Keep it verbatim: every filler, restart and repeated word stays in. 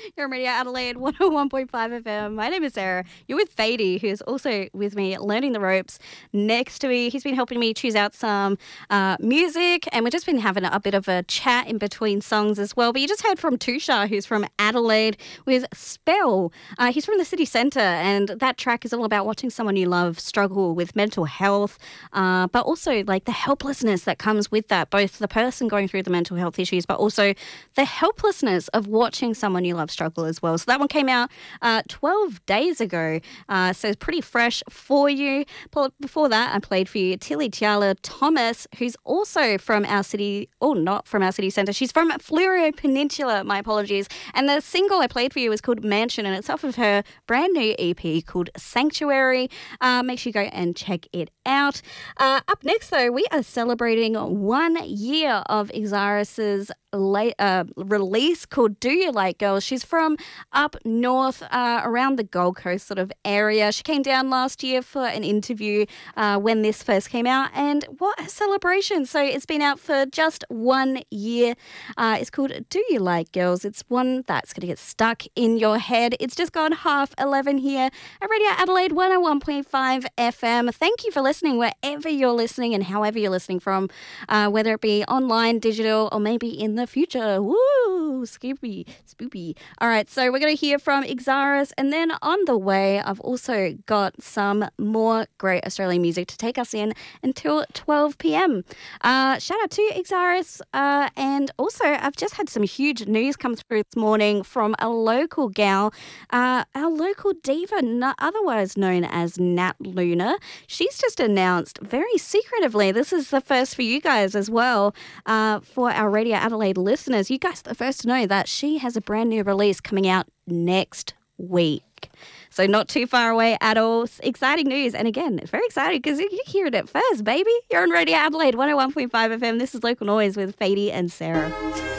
You're on Radio Adelaide one oh one point five F M. My name is Sarah. You're with Fady, who's also with me learning the ropes next to me. He's been helping me choose out some uh, music, and we've just been having a bit of a chat in between songs as well. But you just heard from Tushar, who's from Adelaide, with Spell. Uh, he's from the city centre, and that track is all about watching someone you love struggle with mental health, uh, but also like the helplessness that comes with that, both the person going through the mental health issues, but also the helplessness of watching someone you love struggle as well. So that one came out uh, twelve days ago, uh, so it's pretty fresh for you. Before that, I played for you Tilly Tiala Thomas, who's also from our city, or not from our city centre. She's from Fleurieu Peninsula, my apologies. And the single I played for you was called Mansion, and it's off of her brand new E P called Sanctuary. Uh, make sure you go and check it out. Uh, up next, though, we are celebrating one year of Ixaras's late, uh, release called Do You Like Girls. She's from up north, uh, around the Gold Coast sort of area. She came down last year for an interview uh, when this first came out, and what a celebration. So it's been out for just one year. Uh, it's called Do You Like Girls. It's one that's going to get stuck in your head. It's just gone half eleven here at Radio Adelaide one oh one point five F M. Thank you for listening wherever you're listening and however you're listening from, uh, whether it be online, digital, or maybe in the future. Woo! Spoopy, spoopy. All right, so we're going to hear from Ixaras, and then on the way, I've also got some more great Australian music to take us in until twelve p.m. Uh, shout out to Ixaras, uh, and also I've just had some huge news come through this morning from a local gal, uh, our local diva, n- otherwise known as Nat Luna. She's just announced very secretively, this is the first for you guys as well, uh, for our Radio Adelaide listeners. You guys are the first to know that she has a brand new release coming out next week. So not too far away at all. Exciting news. And again, it's very exciting because you hear it first, baby. You're on Radio Adelaide one oh one point five F M. This is Local Noise with Fady and Sarah.